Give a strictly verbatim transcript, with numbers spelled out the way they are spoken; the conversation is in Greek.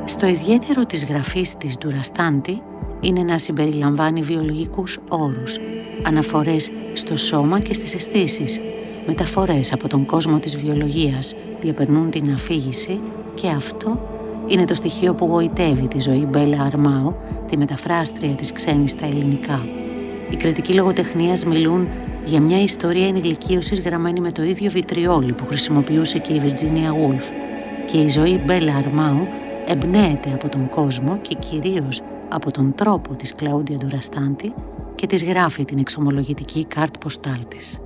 Στο ιδιαίτερο της γραφής της Ντουραστάντη είναι να συμπεριλαμβάνει βιολογικούς όρους, αναφορές στο σώμα και στις αισθήσεις, μεταφορές από τον κόσμο της βιολογίας διαπερνούν την αφήγηση και αυτό είναι το στοιχείο που γοητεύει τη ζωή Μπέλα Αρμάου, τη μεταφράστρια της ξένης στα ελληνικά. Οι κριτικοί λογοτεχνίας μιλούν για μια ιστορία ενηλικίωσης γραμμένη με το ίδιο βιτριόλι που χρησιμοποιούσε και η Βιρτζίνια Γουλφ και η ζωή Μπέλα Αρμάου εμπνέεται από τον κόσμο και κυρίως από τον τρόπο της Κλαούντια Ντουραστάντη και της γράφει την εξομολογητική κάρτ ποστάλ της.